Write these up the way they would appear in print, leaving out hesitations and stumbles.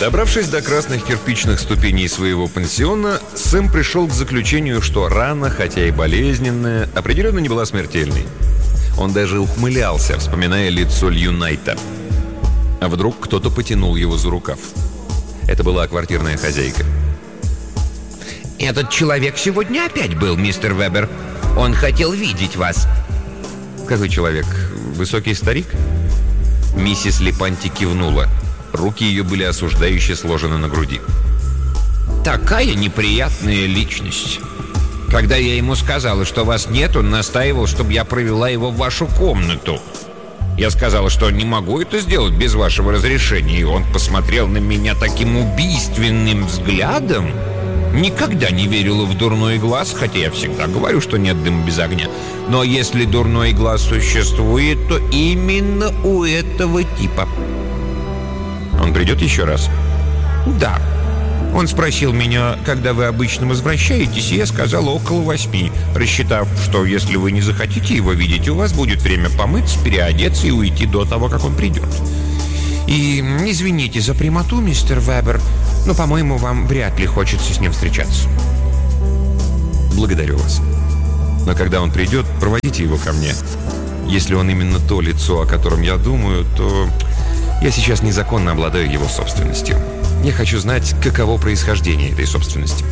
Добравшись до красных кирпичных ступеней своего пансиона, Сэм пришел к заключению, что рана, хотя и болезненная, определенно не была смертельной. Он даже ухмылялся, вспоминая лицо Льюнайта. А вдруг кто-то потянул его за рукав. Это была квартирная хозяйка. «Этот человек сегодня опять был, мистер Вебер. Он хотел видеть вас». «Какой человек? Высокий старик?» Миссис Липанти кивнула. Руки ее были осуждающе сложены на груди. «Такая неприятная личность. Когда я ему сказала, что вас нет, он настаивал, чтобы я провела его в вашу комнату. Я сказала, что не могу это сделать без вашего разрешения, и он посмотрел на меня таким убийственным взглядом. Никогда не верила в дурной глаз, хотя я всегда говорю, что нет дыма без огня. Но если дурной глаз существует, то именно у этого типа». «Он придет еще раз?» «Да. Он спросил меня, когда вы обычно возвращаетесь, и я сказала около 8, рассчитав, что если вы не захотите его видеть, у вас будет время помыться, переодеться и уйти до того, как он придет. И извините за прямоту, мистер Вебер, но, по-моему, вам вряд ли хочется с ним встречаться». «Благодарю вас. Но когда он придет, проводите его ко мне. Если он именно то лицо, о котором я думаю, то я сейчас незаконно обладаю его собственностью. Я хочу знать, каково происхождение этой собственности».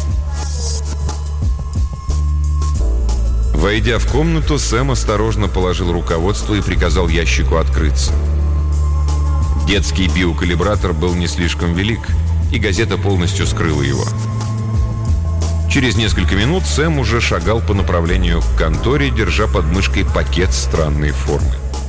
Войдя в комнату, Сэм осторожно положил руководство и приказал ящику открыться. Детский биокалибратор был не слишком велик, и газета полностью скрыла его. Через несколько минут Сэм уже шагал по направлению к конторе, держа под мышкой пакет странной формы.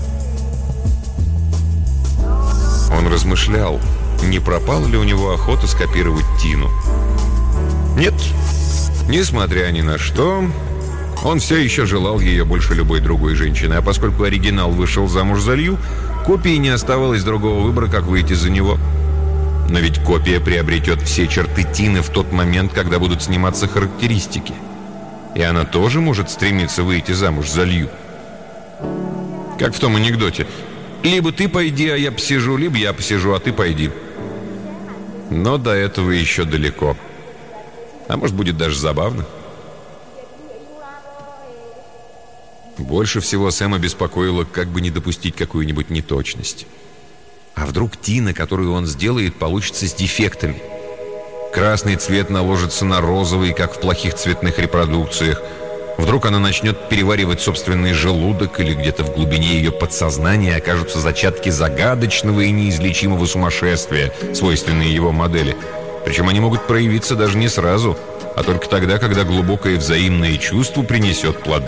Он размышлял, не пропала ли у него охота скопировать Тину. Нет, несмотря ни на что, он все еще желал ее больше любой другой женщины, а поскольку оригинал вышел замуж за Лью, копии не оставалось другого выбора, как выйти за него. Но ведь копия приобретет все черты Тины в тот момент, когда будут сниматься характеристики. И она тоже может стремиться выйти замуж за Лью. Как в том анекдоте: «Либо ты пойди, а я посижу, либо я посижу, а ты пойди». Но до этого еще далеко. А может, будет даже забавно. Больше всего Сэма беспокоило, как бы не допустить какую-нибудь неточность. А вдруг Тина, которую он сделает, получится с дефектами? Красный цвет наложится на розовый, как в плохих цветных репродукциях. Вдруг она начнет переваривать собственный желудок, или где-то в глубине ее подсознания окажутся зачатки загадочного и неизлечимого сумасшествия, свойственные его модели. Причем они могут проявиться даже не сразу, а только тогда, когда глубокое взаимное чувство принесет плоды.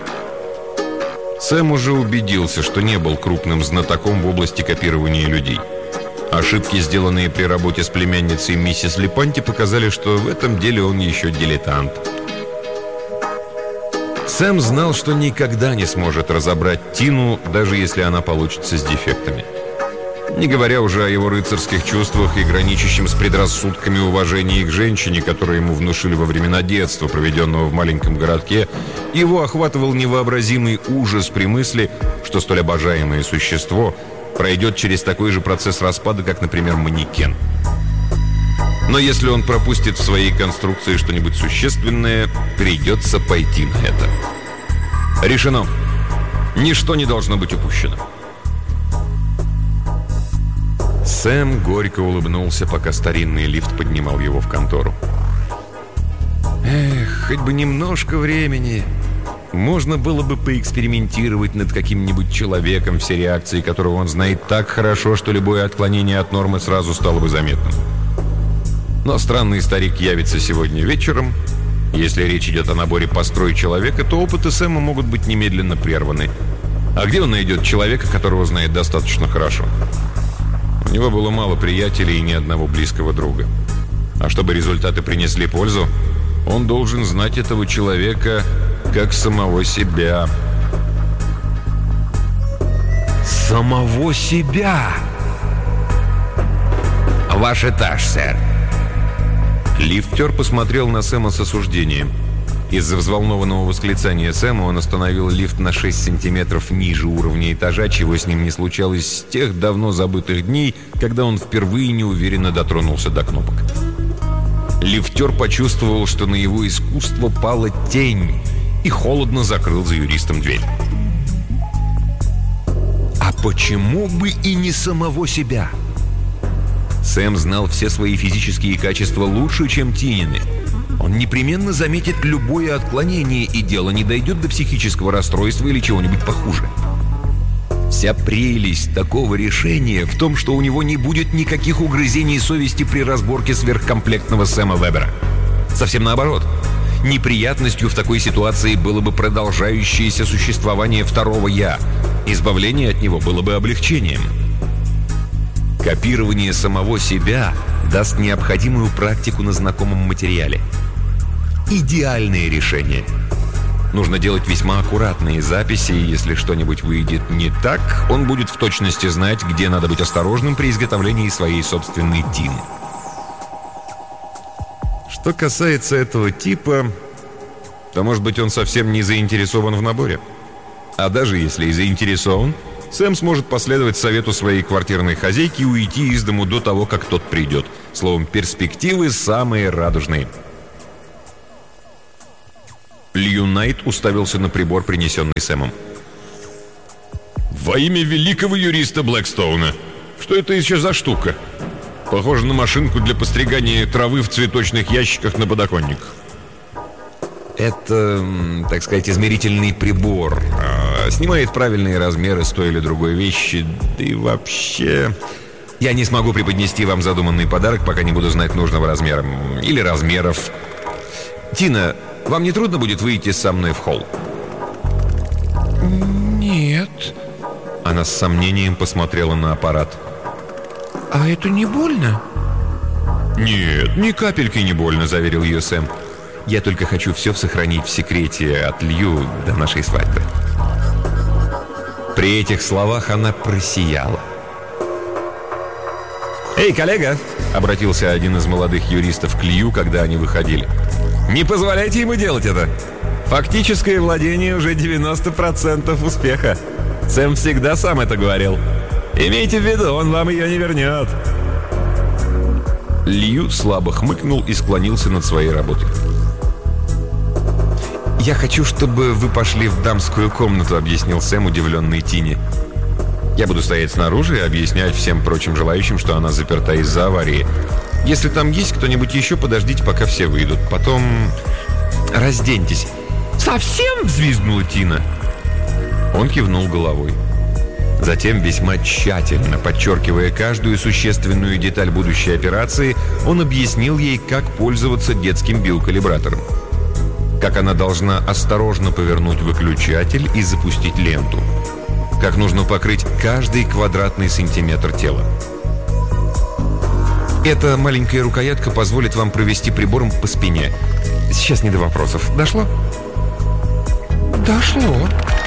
Сэм уже убедился, что не был крупным знатоком в области копирования людей. Ошибки, сделанные при работе с племянницей миссис Липанти, показали, что в этом деле он еще дилетант. Сэм знал, что никогда не сможет разобрать Тину, даже если она получится с дефектами. Не говоря уже о его рыцарских чувствах и граничащем с предрассудками уважении к женщине, которую ему внушили во времена детства, проведенного в маленьком городке, его охватывал невообразимый ужас при мысли, что столь обожаемое существо пройдет через такой же процесс распада, как, например, манекен. Но если он пропустит в своей конструкции что-нибудь существенное, придется пойти на это. Решено. Ничто не должно быть упущено. Сэм горько улыбнулся, пока старинный лифт поднимал его в контору. Эх, хоть бы немножко времени. Можно было бы поэкспериментировать над каким-нибудь человеком, все реакции которого он знает так хорошо, что любое отклонение от нормы сразу стало бы заметным. Но странный старик явится сегодня вечером. Если речь идет о наборе «Построй человека», то опыты Сэма могут быть немедленно прерваны. А где он найдет человека, которого знает достаточно хорошо? У него было мало приятелей и ни одного близкого друга. А чтобы результаты принесли пользу, он должен знать этого человека как самого себя. Самого себя! «Ваш этаж, сэр». Лифтер посмотрел на Сэма с осуждением. Из-за взволнованного восклицания Сэма он остановил лифт на 6 сантиметров ниже уровня этажа, чего с ним не случалось с тех давно забытых дней, когда он впервые неуверенно дотронулся до кнопок. Лифтер почувствовал, что на его искусство пала тень, и холодно закрыл за юристом дверь. А почему бы и не самого себя? Сэм знал все свои физические качества лучше, чем Тинины. Он непременно заметит любое отклонение, и дело не дойдет до психического расстройства или чего-нибудь похуже. Вся прелесть такого решения в том, что у него не будет никаких угрызений совести при разборке сверхкомплектного Сэма Вебера. Совсем наоборот. Неприятностью в такой ситуации было бы продолжающееся существование второго «я». Избавление от него было бы облегчением. Копирование самого себя даст необходимую практику на знакомом материале. Идеальное решение. Нужно делать весьма аккуратные записи, и если что-нибудь выйдет не так, он будет в точности знать, где надо быть осторожным при изготовлении своей собственной тины. Что касается этого типа, то, может быть, он совсем не заинтересован в наборе. А даже если и заинтересован, Сэм сможет последовать совету своей квартирной хозяйки и уйти из дому до того, как тот придет. Словом, перспективы самые радужные. Лью Найт уставился на прибор, принесенный Сэмом. «Во имя великого юриста Блэкстоуна! Что это еще за штука? Похоже на машинку для постригания травы в цветочных ящиках на подоконниках». Это, так сказать, измерительный прибор. Снимает правильные размеры с той или другой вещи. Да и вообще... Я не смогу преподнести вам задуманный подарок, пока не буду знать нужного размера. Или размеров. Тина, вам не трудно будет выйти со мной в холл? Нет. Она с сомнением посмотрела на аппарат. А это не больно? Нет, ни капельки не больно, заверил ее Сэм. Я только хочу все сохранить в секрете от Лью до нашей свадьбы. При этих словах она просияла. «Эй, коллега!» — обратился один из молодых юристов к Лью, когда они выходили. «Не позволяйте ему делать это! Фактическое владение уже 90% успеха. Сэм всегда сам это говорил. Имейте в виду, он вам ее не вернет!» Лью слабо хмыкнул и склонился над своей работой. «Я хочу, чтобы вы пошли в дамскую комнату», — объяснил Сэм, удивленный Тине. «Я буду стоять снаружи и объяснять всем прочим желающим, что она заперта из-за аварии. Если там есть кто-нибудь еще, подождите, пока все выйдут. Потом разденьтесь». «Совсем?» — взвизгнула Тина. Он кивнул головой. Затем, весьма тщательно подчеркивая каждую существенную деталь будущей операции, он объяснил ей, как пользоваться детским биокалибратором. Как она должна осторожно повернуть выключатель и запустить ленту. Как нужно покрыть каждый квадратный сантиметр тела. Эта маленькая рукоятка позволит вам провести прибором по спине. Сейчас не до вопросов. Дошло? Дошло.